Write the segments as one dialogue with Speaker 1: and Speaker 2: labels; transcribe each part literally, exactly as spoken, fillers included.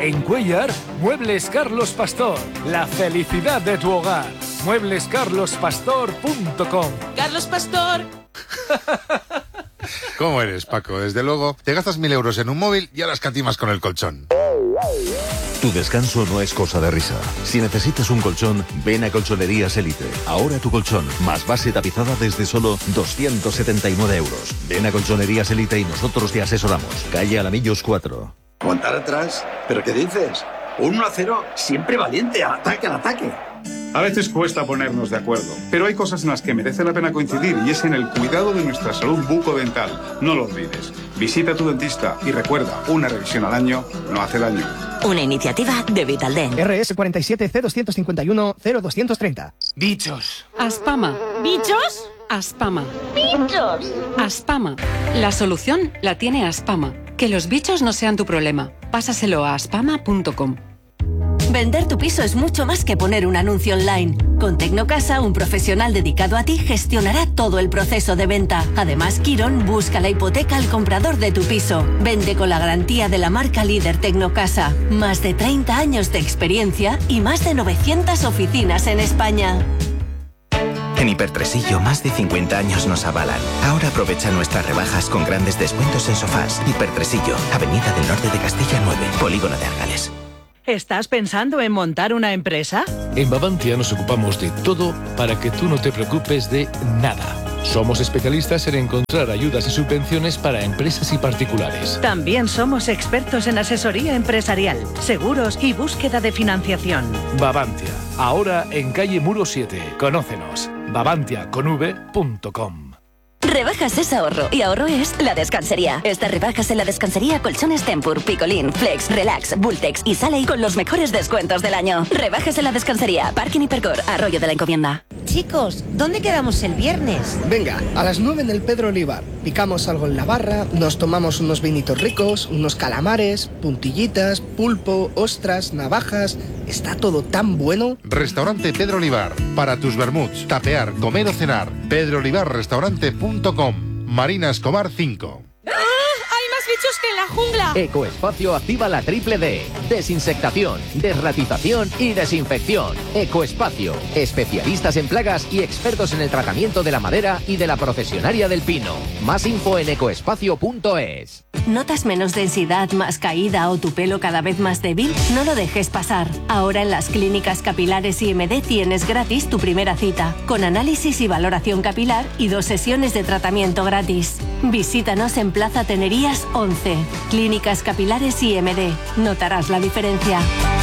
Speaker 1: En Cuéllar, Muebles Carlos Pastor. La felicidad de tu hogar. muebles carlos pastor punto com.
Speaker 2: ¡Carlos Pastor!
Speaker 3: ¿Cómo eres, Paco? Desde luego, te gastas mil euros en un móvil y ahora escatimas con el colchón.
Speaker 4: Tu descanso no es cosa de risa. Si necesitas un colchón, ven a Colchonerías Elite. Ahora tu colchón, más base tapizada desde solo doscientos setenta y nueve euros. Ven a Colchonerías Elite y nosotros te asesoramos. Calle Alamillos cuatro.
Speaker 5: ¿Montar atrás? ¿Pero qué dices? Un uno a cero, siempre valiente, al ataque, al ataque.
Speaker 6: A veces cuesta ponernos de acuerdo, pero hay cosas en las que merece la pena coincidir y es en el cuidado de nuestra salud bucodental. No lo olvides. Visita a tu dentista y recuerda, una revisión al año no hace daño.
Speaker 7: Una iniciativa de Vitaldent.
Speaker 8: R S cuarenta y siete C doscientos cincuenta y uno cero doscientos treinta.
Speaker 9: Bichos.
Speaker 10: Aspama.
Speaker 2: ¿Bichos?
Speaker 10: Aspama.
Speaker 2: ¡Bichos!
Speaker 10: Aspama. La solución la tiene Aspama. Que los bichos no sean tu problema. Pásaselo a aspama punto com.
Speaker 7: Vender tu piso es mucho más que poner un anuncio online. Con Tecnocasa, un profesional dedicado a ti gestionará todo el proceso de venta. Además, Quirón busca la hipoteca al comprador de tu piso. Vende con la garantía de la marca líder Tecnocasa. Más de treinta años de experiencia y más de novecientas oficinas en España.
Speaker 11: En Hipertresillo, más de cincuenta años nos avalan. Ahora aprovecha nuestras rebajas con grandes descuentos en sofás. Hipertresillo, Avenida del Norte de Castilla nueve, Polígono de Argales.
Speaker 12: ¿Estás pensando en montar una empresa?
Speaker 1: En Babantia nos ocupamos de todo para que tú no te preocupes de nada. Somos especialistas en encontrar ayudas y subvenciones para empresas y particulares.
Speaker 12: También somos expertos en asesoría empresarial, seguros y búsqueda de financiación.
Speaker 1: Babantia, ahora en calle Muro siete. Conócenos. babantia con v punto com.
Speaker 7: Rebajas es ahorro y ahorro es La Descansería. Estas rebajas en La Descansería, colchones Tempur, Picolín, Flex, Relax, Bultex y Sale con los mejores descuentos del año. Rebajas en La Descansería, Parking Hipercor, Arroyo de la Encomienda.
Speaker 13: Chicos, ¿dónde quedamos el viernes?
Speaker 8: Venga, a las nueve en el Pedro Olivar. Picamos algo en la barra, nos tomamos unos vinitos ricos, unos calamares, puntillitas, pulpo, ostras, navajas. Está todo tan bueno.
Speaker 3: Restaurante Pedro Olivar. Para tus vermuts, tapear, comer o cenar. pedro olivar restaurante punto com. Marina Escobar cinco.
Speaker 2: Bichos que en la jungla.
Speaker 14: Ecoespacio activa la triple D. Desinsectación, desratización y desinfección. Ecoespacio. Especialistas en plagas y expertos en el tratamiento de la madera y de la procesionaria del pino. Más info en ecoespacio punto es.
Speaker 7: ¿Notas menos densidad, más caída o tu pelo cada vez más débil? No lo dejes pasar. Ahora en las clínicas capilares I M D tienes gratis tu primera cita, con análisis y valoración capilar y dos sesiones de tratamiento gratis. Visítanos en Plaza Tenerías once. Clínicas Capilares I M D. Notarás la diferencia.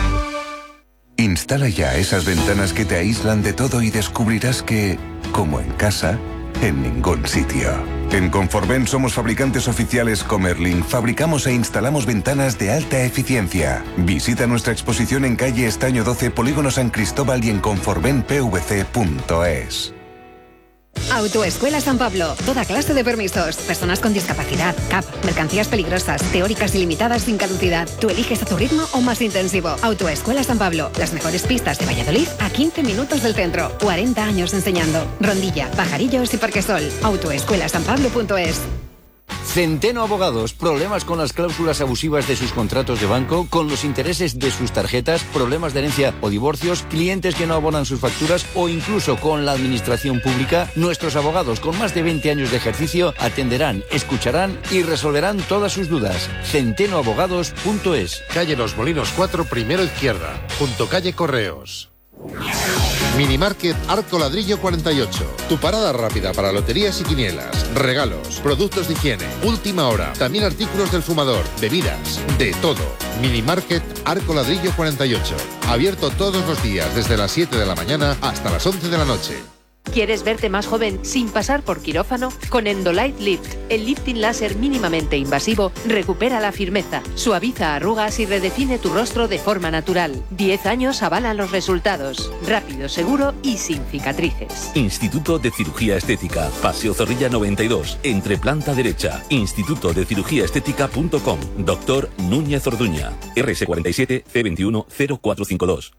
Speaker 15: Instala ya esas ventanas que te aíslan de todo y descubrirás que, como en casa, en ningún sitio. En Conforven somos fabricantes oficiales Comerlin. Fabricamos e instalamos ventanas de alta eficiencia. Visita nuestra exposición en calle Estaño doce, Polígono San Cristóbal y en conforven p v c punto es.
Speaker 16: Autoescuela San Pablo. Toda clase de permisos. Personas con discapacidad, C A P, mercancías peligrosas, teóricas ilimitadas sin caducidad. Tú eliges a tu ritmo o más intensivo. Autoescuela San Pablo. Las mejores pistas de Valladolid a quince minutos del centro. cuarenta años enseñando. Rondilla, Pajarillos y Parquesol. autoescuela san pablo punto es.
Speaker 17: Centeno Abogados. Problemas con las cláusulas abusivas de sus contratos de banco, con los intereses de sus tarjetas, problemas de herencia o divorcios, clientes que no abonan sus facturas o incluso con la administración pública. Nuestros abogados con más de veinte años de ejercicio atenderán, escucharán y resolverán todas sus dudas. centeno abogados punto es.
Speaker 3: Calle Los Molinos cuatro, primero izquierda, junto calle Correos. Minimarket Arco Ladrillo cuarenta y ocho. Tu parada rápida para loterías y quinielas, regalos, productos de higiene, última hora, también artículos del fumador, bebidas, de todo. Minimarket Arco Ladrillo cuarenta y ocho. Abierto todos los días desde las siete de la mañana hasta las once de la noche.
Speaker 18: ¿Quieres verte más joven sin pasar por quirófano? Con Endolight Lift, el lifting láser mínimamente invasivo recupera la firmeza, suaviza arrugas y redefine tu rostro de forma natural. diez años avalan los resultados. Rápido, seguro y sin cicatrices.
Speaker 19: Instituto de Cirugía Estética, Paseo Zorrilla noventa y dos, entre planta derecha. instituto de cirugía estética punto com. Doctor Núñez Orduña. R S cuarenta y siete C veintiuno cero cuatro cinco dos.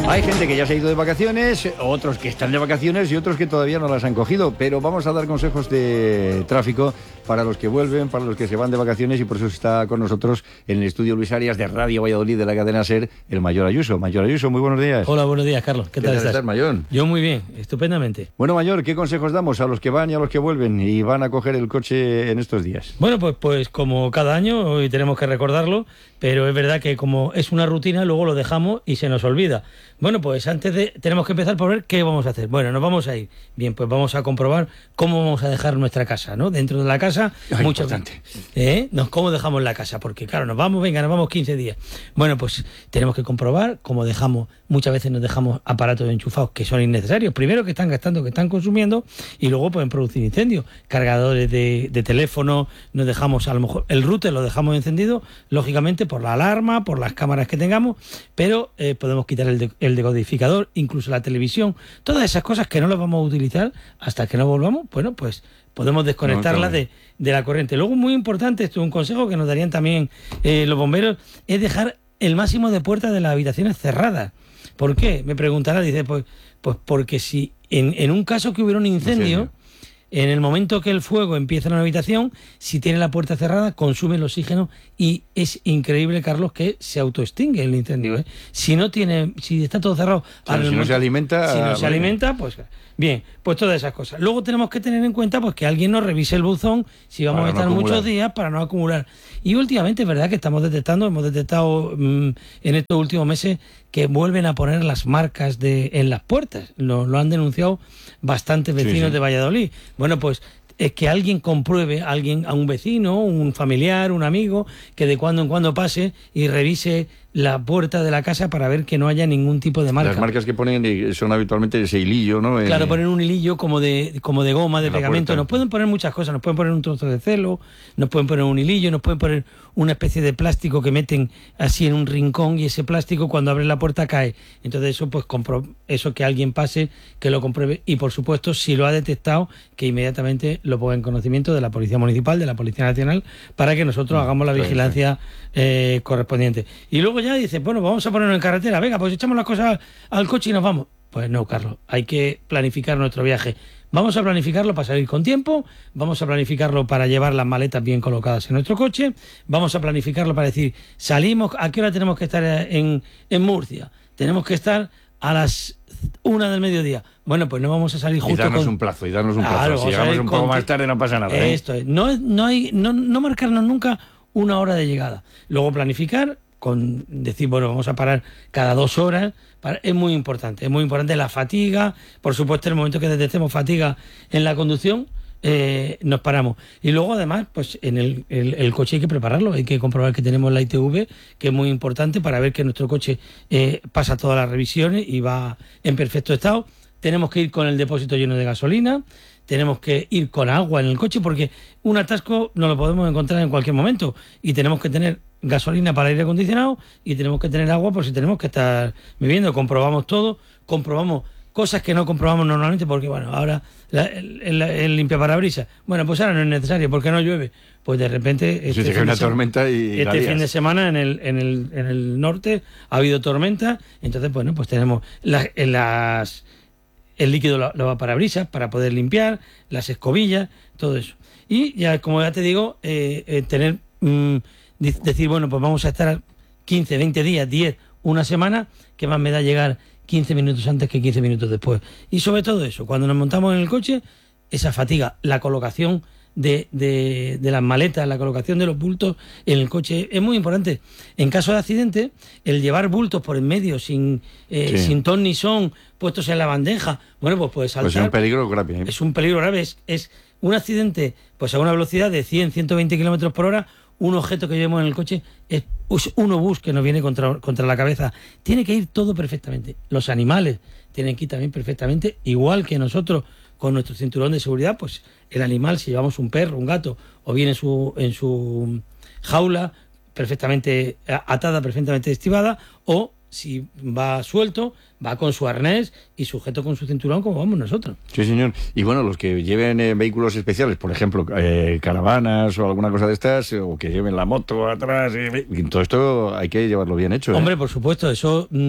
Speaker 17: Hay gente que ya se ha ido de vacaciones, otros que están de vacaciones y otros que todavía no las han cogido, pero vamos a dar consejos de tráfico para los que vuelven, para los que se van de vacaciones, y por eso está con nosotros en el estudio Luis Arias de Radio Valladolid de la cadena SER, el Mayor Ayuso. Mayor Ayuso, muy buenos días.
Speaker 9: Hola, buenos días, Carlos. ¿Qué, ¿Qué tal estás? estás,
Speaker 17: Mayor?
Speaker 9: Yo muy bien, estupendamente.
Speaker 17: Bueno, Mayor, ¿qué consejos damos a los que van y a los que vuelven y van a coger el coche en estos días?
Speaker 9: Bueno, pues, pues como cada año, hoy tenemos que recordarlo, pero es verdad que como es una rutina, luego lo dejamos y se nos olvida. Bueno, pues antes de... tenemos que empezar por ver qué vamos a hacer. Bueno, nos vamos a ir. Bien, pues vamos a comprobar cómo vamos a dejar nuestra casa, ¿no? Dentro de la casa,
Speaker 17: Ay,
Speaker 9: mucho
Speaker 17: importante.
Speaker 9: ¿Eh? Nos, ¿Cómo dejamos la casa? Porque claro, nos vamos, venga, nos vamos quince días. Bueno, pues tenemos que comprobar cómo dejamos, muchas veces nos dejamos aparatos enchufados que son innecesarios. Primero que están gastando, que están consumiendo, y luego pueden producir incendios. Cargadores de, de teléfono, nos dejamos a lo mejor, el router lo dejamos encendido, lógicamente por la alarma, por las cámaras que tengamos, pero eh, podemos quitar el, de, el decodificador, incluso la televisión, todas esas cosas que no las vamos a utilizar hasta que no volvamos, bueno, pues podemos desconectarlas no, de, de la corriente. Luego, muy importante, esto es un consejo que nos darían también eh, los bomberos, es dejar el máximo de puertas de las habitaciones cerradas. ¿Por qué? Me preguntará, dice, pues, pues porque si en, en un caso que hubiera un incendio, en el momento que el fuego empieza en una habitación, si tiene la puerta cerrada, consume el oxígeno y es increíble, Carlos, que se autoextingue el incendio, ¿eh? Si no tiene, si está todo cerrado,
Speaker 17: sí, si no momento, se alimenta,
Speaker 9: si no
Speaker 17: vale.
Speaker 9: se alimenta, pues bien, pues todas esas cosas. Luego tenemos que tener en cuenta pues que alguien nos revise el buzón si vamos para a estar no muchos días para no acumular. Y últimamente es verdad que estamos detectando, hemos detectado mmm, en estos últimos meses que vuelven a poner las marcas de en las puertas. Lo, lo han denunciado bastantes vecinos sí, sí. de Valladolid. Bueno, pues es que alguien compruebe, alguien, a un vecino, un familiar, un amigo, que de cuando en cuando pase y revise la puerta de la casa para ver que no haya ningún tipo de marca.
Speaker 17: Las marcas que ponen son habitualmente ese hilillo, ¿no?
Speaker 9: Claro, ponen un hilillo como de como de goma, de pegamento. Puerta. Nos pueden poner muchas cosas, nos pueden poner un trozo de celo, nos pueden poner un hilillo, nos pueden poner una especie de plástico que meten así en un rincón, y ese plástico cuando abre la puerta cae. Entonces eso, pues compro eso que alguien pase, que lo compruebe, y por supuesto, si lo ha detectado, que inmediatamente lo ponga en conocimiento de la Policía Municipal, de la Policía Nacional, para que nosotros hagamos la vigilancia eh, correspondiente. Y luego ya dice, bueno, vamos a ponernos en carretera, venga, pues echamos las cosas al coche y nos vamos. Pues no, Carlos, hay que planificar nuestro viaje. Vamos a planificarlo para salir con tiempo, vamos a planificarlo para llevar las maletas bien colocadas en nuestro coche, vamos a planificarlo para decir, salimos, ¿a qué hora tenemos que estar en, en Murcia? Tenemos que estar a las una del mediodía. Bueno, pues no vamos a salir justo
Speaker 17: y darnos
Speaker 9: con...
Speaker 17: un plazo, y darnos un plazo.
Speaker 9: Claro,
Speaker 17: si llegamos un poco con... más tarde no pasa nada. ¿eh?
Speaker 9: Esto es, no, no, hay, no, no marcarnos nunca una hora de llegada. Luego planificar, con decir, bueno, vamos a parar cada dos horas, para, es muy importante, es muy importante la fatiga, por supuesto, en el momento que detectemos fatiga en la conducción, eh, nos paramos. Y luego, además, pues en el, el, el coche hay que prepararlo, hay que comprobar que tenemos la I T V, que es muy importante para ver que nuestro coche eh, pasa todas las revisiones y va en perfecto estado. Tenemos que ir con el depósito lleno de gasolina, tenemos que ir con agua en el coche, porque un atasco no lo podemos encontrar en cualquier momento, y tenemos que tener gasolina para aire acondicionado y tenemos que tener agua por si tenemos que estar viviendo. Comprobamos todo, comprobamos cosas que no comprobamos normalmente, porque bueno, ahora la, el, el, el limpiaparabrisas, bueno, pues ahora no es necesario porque no llueve. Pues de repente este,
Speaker 17: sí,
Speaker 9: fin,
Speaker 17: una
Speaker 9: de
Speaker 17: tormenta y
Speaker 9: este fin de semana en el, en, el, en el norte ha habido tormenta, entonces bueno, pues tenemos las, las el líquido lavaparabrisas para poder limpiar, las escobillas, todo eso. Y ya, como ya te digo, eh, eh, tener... Mmm, decir, bueno, pues vamos a estar quince, veinte días, diez, una semana, que más me da llegar quince minutos antes que quince minutos después. Y sobre todo eso, cuando nos montamos en el coche, esa fatiga, la colocación de, de, de las maletas, la colocación de los bultos en el coche es muy importante. En caso de accidente, el llevar bultos por en medio sin, eh, sí. sin ton ni son, puestos en la bandeja, bueno, pues puede saltar.
Speaker 17: Pues es un peligro grave. ¿eh?
Speaker 9: Es un peligro grave, es, es un accidente pues a una velocidad de cien, ciento veinte kilómetros por hora. Un objeto que llevemos en el coche es un obús que nos viene contra, contra la cabeza. Tiene que ir todo perfectamente. Los animales tienen que ir también perfectamente, igual que nosotros con nuestro cinturón de seguridad. Pues el animal, si llevamos un perro, un gato, o bien en su, en su jaula perfectamente atada, perfectamente estibada, o si va suelto, va con su arnés y sujeto con su cinturón como vamos nosotros.
Speaker 17: Sí, señor. Y bueno, los que lleven eh, vehículos especiales, por ejemplo, eh, caravanas o alguna cosa de estas, o que lleven la moto atrás, eh, todo esto hay que llevarlo bien hecho. ¿eh?
Speaker 9: Hombre, por supuesto, eso... Mmm,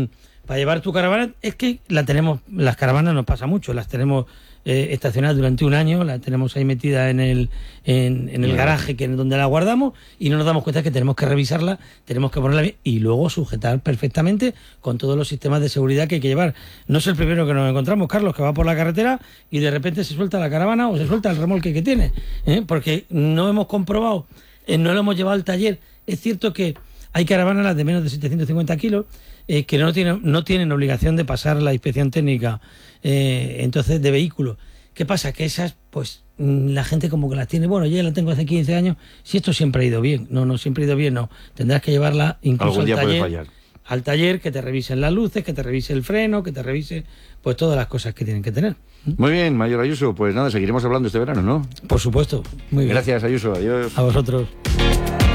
Speaker 9: para llevar tu caravana, es que la tenemos, las caravanas nos pasa mucho, las tenemos eh, estacionadas durante un año, las tenemos ahí metidas en el en, en el
Speaker 17: Bien.
Speaker 9: garaje que es donde la guardamos y no nos damos cuenta que tenemos que revisarla, tenemos que ponerla bien y luego sujetar perfectamente con todos los sistemas de seguridad que hay que llevar. No es el primero que nos encontramos, Carlos, que va por la carretera y de repente se suelta la caravana o se suelta el remolque que tiene, ¿eh? Porque no hemos comprobado, eh, no lo hemos llevado al taller. Es cierto que hay caravanas las de menos de setecientos cincuenta kilos eh, que no tienen, no tienen obligación de pasar la inspección técnica eh, entonces de vehículo. ¿Qué pasa? Que esas, pues la gente como que las tiene, bueno, yo ya la tengo hace quince años, si esto siempre ha ido bien. No, no, siempre ha ido bien, no. Tendrás que llevarla incluso
Speaker 17: Algún día
Speaker 9: al
Speaker 17: puede
Speaker 9: taller,
Speaker 17: fallar.
Speaker 9: al taller, que te revisen las luces, que te revise el freno, que te revise pues todas las cosas que tienen que tener.
Speaker 17: Muy bien, Mayor Ayuso, pues nada, seguiremos hablando este verano, ¿no?
Speaker 9: Por supuesto. Muy bien.
Speaker 17: Gracias, Ayuso, adiós.
Speaker 9: A vosotros.